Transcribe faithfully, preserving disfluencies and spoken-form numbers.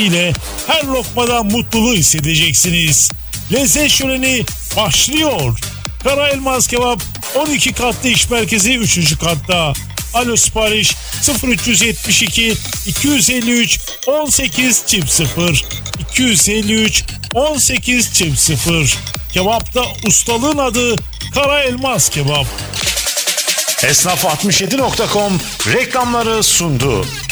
ile her lokmada mutluluğu hissedeceksiniz. Lezzet şöleni başlıyor. Kara Elmas Kebap on iki katlı iş merkezi üçüncü katta. Alo sipariş sıfır üç yetmiş iki iki yüz elli üç on sekiz çift sıfır iki yüz elli üç on sekiz çift sıfır. Kebapta ustalığın adı Kara Elmas Kebap. Esnaf altmış yedi nokta com reklamları sundu.